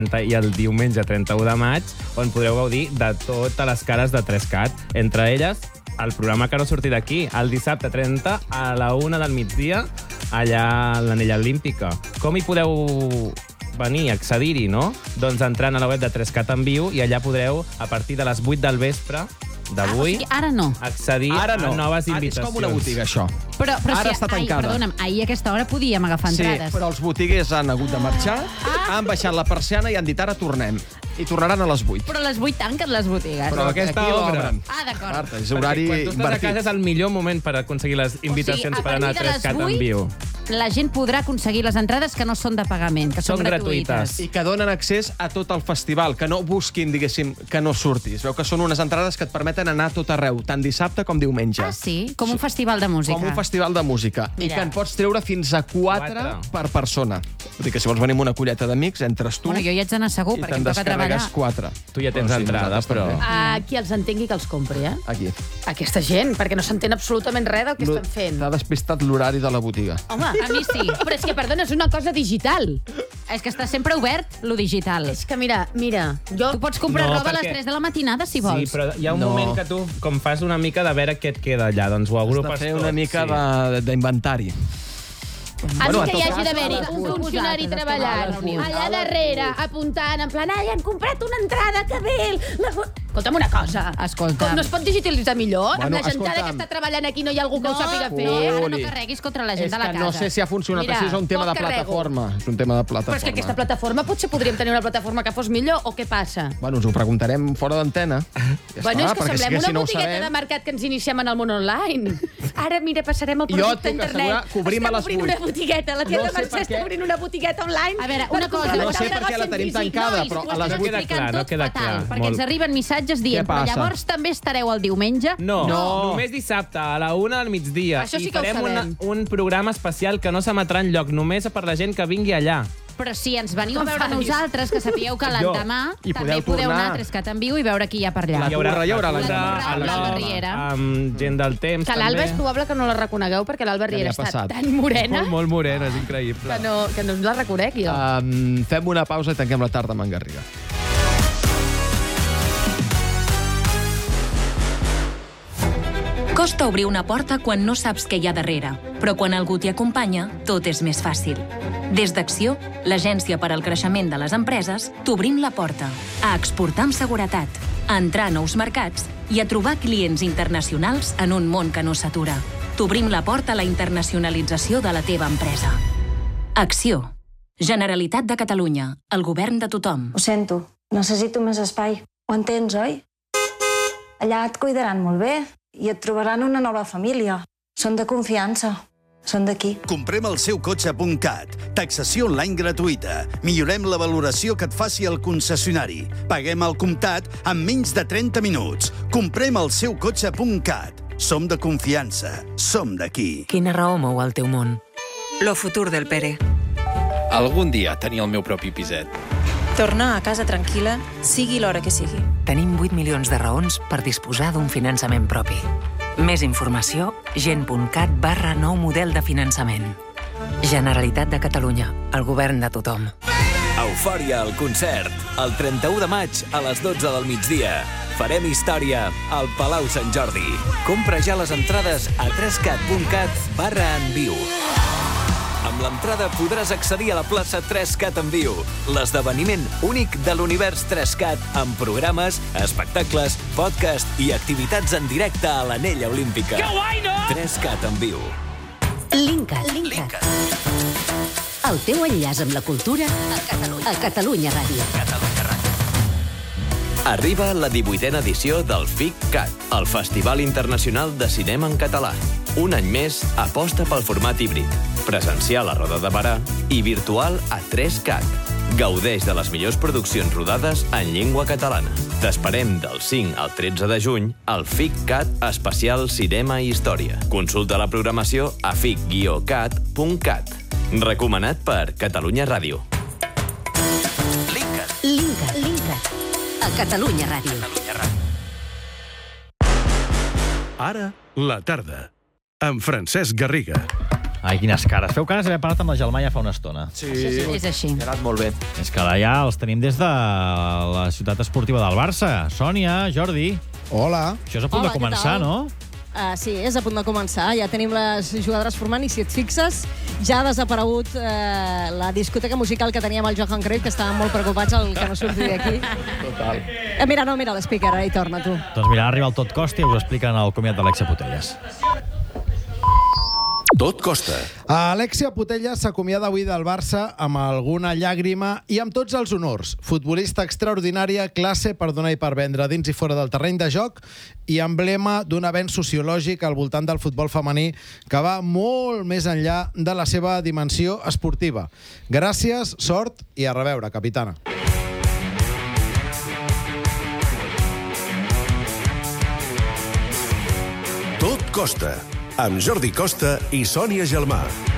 i el diumenge 31 de maig, on podreu gaudir de totes les cares de 3CAT. Entre elles, el programa que no surti d'aquí, el dissabte 30 a la 1 del migdia, allà a l'Anella Olímpica. Com hi podeu venir, accedir-hi, no? Doncs entrant a la web de 3CAT en viu i allà podreu, a partir de les 8 del vespre d'avui, ara no. accedir a noves invitacions. És com una botiga, això. Però Ara està tancada. Perdona'm, ahir a aquesta hora podíem agafar entrades. Sí, però els botiguers han hagut de marxar, han baixat la persiana i han dit ara tornem. I tornaran a les 8. Però a les 8 tanquen les botigues. Però aquesta aquí obra. l'obren. D'acord. Marta, és horari Quan tu estàs a invertit. casa és el millor moment per aconseguir les invitacions per anar a 3CAT en viu. La gent podrà aconseguir les entrades que no són de pagament, que són gratuïtes. I que donen accés a tot el festival, que no busquin, diguéssim, que no surtis. Veu que són unes entrades que et permeten anar a tot arreu, tant dissabte com diumenge. Ah, sí? Com un festival de música. Com un festival de música. Mira. I que en pots treure fins a 4 per persona. Vull dir que si vols venir amb una colleta d'amics, entres tu... Bueno, jo hi haig d'anar segur, perquè em toca treballar. I te'n descarregues 4. Tu ja tens entrada, però... Qui els entengui que els compri, eh? Aquí. Aquesta gent, perquè no s'entén absolutament res del que estan fent. T'ha despistat l'horari de la botiga. Home, A mi sí. però és que, perdona, és una cosa digital. És que està sempre obert, lo digital. És que, mira, jo... Tu pots comprar No, roba a les perquè- 3 de la matinada, si vols. Sí, però hi ha un No. moment que tu, com fas una mica de veure què et queda allà, doncs ho Has agrupes de fer tot. una mica d'inventari. A mi Bueno, que hi en tot hagi cas, d'haver-hi un funcionari treballant allà darrere, apuntant, en plan, ai, han comprat una entrada, que bé! Escolta'm una cosa. Escolta'm. No es pot digitalitzar millor? Bueno, Amb la gentada escolta'm. que està treballant aquí no hi ha algú que ho sàpiga fer? Ara no Uli. carreguis contra la gent És de la que casa. no sé si ha funcionat Mira, així, és un tema de poc carrego. plataforma. És un tema de plataforma. Però és que aquesta plataforma, potser podríem tenir una plataforma que fos millor, o què passa? Bueno, us ho preguntarem fora d'antena. Ja Bueno, és que perquè semblem una si no ho botigueta sabem- de mercat que ens iniciem en el món online. Ara, mira, passarem el Jo producte a et puc internet. assegurar que obrim a Estem les obrint 8. una botigueta. La tia No de sé Mercè per està què. obrint una botigueta online. A veure, una cosa, No sé per què la tenim tancada, Nois, però ho a les estem 8... queda explicant clar, no tot queda fatal, clar. perquè Molt. ens arriben missatges dient, Què però passa? llavors també estareu el diumenge? No, No. només dissabte, a la 1 del migdia. Això sí I que ho farem sabem. un programa especial que no s'emetrà enlloc, només per la gent que vingui allà. Però si ens veniu a Com veure faris? nosaltres, que sapigueu que l'endemà I també podeu podeu tornar. anar a 3CAT en viu i veure qui hi ha per allà. Hi haurà la l'endemà. l'Alba Riera. Amb gent del temps, Que l'Alba també. és probable que no la reconegueu, perquè l'Alba Què li Riera ha està passat? tan morena Molt morena, és increïble. que no la reconec, jo. Fem una pausa i tanquem la tarda amb en Garriga. Costa obrir una porta quan no saps què hi ha darrere, però quan algú t'hi acompanya, tot és més fàcil. Des d'Acció, l'agència per al creixement de les empreses, t'obrim la porta a exportar amb seguretat, a entrar a nous mercats i a trobar clients internacionals en un món que no s'atura. T'obrim la porta a la internacionalització de la teva empresa. Acció. Generalitat de Catalunya. El govern de tothom. Ho sento, necessito més espai. Ho entens, oi? Allà et cuidaran molt bé i et trobaran una nova família. Són de confiança. Són d'aquí. Comprem el seu cotxe.cat. Taxació online gratuïta. Millorem la valoració que et faci el concessionari. Paguem al comptat en menys de 30 minuts. Comprem el seu cotxe.cat. Som de confiança. Som d'aquí. Quina raó mou el teu món? Lo futur del Pere. Algun dia tenir el meu propi piset. Tornar a casa tranquil·la, sigui l'hora que sigui. Tenim 8 milions de raons per disposar d'un finançament propi. Més informació, gent.cat/nou model de finançament. Generalitat de Catalunya, el govern de tothom. Eufòria al concert, el 31 de maig a les 12 del migdia. Farem història al Palau Sant Jordi. Compra ja les entrades a 3cat.cat/enviu. Amb l'entrada podràs accedir a la plaça 3CAT en viu, l'esdeveniment únic de l'univers 3CAT amb programes, espectacles, podcast i activitats en directe a l'Anella Olímpica. Que guai, no? 3CAT en viu. Linkat. El teu enllaç amb la cultura a Catalunya Ràdio. Arriba la 18a edició del FICCAT, el Festival Internacional de Cinema en Català. Un any més aposta pel format híbrid, presencial a Roda de Barà i virtual a 3CAT. Gaudeix de les millors produccions rodades en llengua catalana. T'esperem del 5 al 13 de juny al FICCAT especial Cinema i Història. Consulta la programació a fic-cat.cat. Recomanat per Catalunya Ràdio. Linkat. A Catalunya Ràdio. Ara, la tarda, amb Francesc Garriga. Ai, quines cares. Feu cares d'haver parlat amb la Gelmà ja fa una estona. Sí, És així. ha anat molt bé. És que ara ja els tenim des de la ciutat esportiva del Barça. Sònia, Jordi. Hola. Això és a punt de començar, no? Sí, és a punt de començar. Ja tenim les jugadores formant i si et fixes ja ha desaparegut la discoteca musical que teníem al Johan Cruyff, que estàvem molt preocupats el que no surti d'aquí. Total. Mira l'speaker, ara hi torna, tu. Doncs mira, arriba el Tot Costa i us expliquen el comiat d'Alexia Putellas. Tot costa. Alexia Putellas s'acomiada avui del Barça amb alguna llàgrima i amb tots els honors. Futbolista extraordinària, classe per donar i per vendre dins i fora del terreny de joc i emblema d'un avenç sociològic al voltant del futbol femení que va molt més enllà de la seva dimensió esportiva. Gràcies, sort i a reveure, capitana. Tot costa, amb Jordi Costa i Sònia Gelmà.